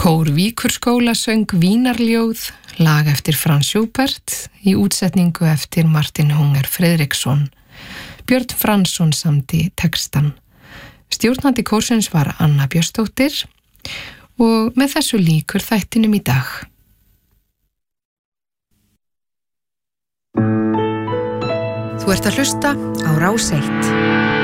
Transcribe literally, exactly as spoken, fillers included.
Kór Víkurskóla söng Vínarljóð, lag eftir Franz Schubert í útsetningu eftir Martin Hunger Fredriksson. Björn Fransson samdi textan. Stjórnandi kórsins var Anna Björnsdóttir og með þessu lýkur þættinum í dag. Þú ert að hlusta á Rás eitt.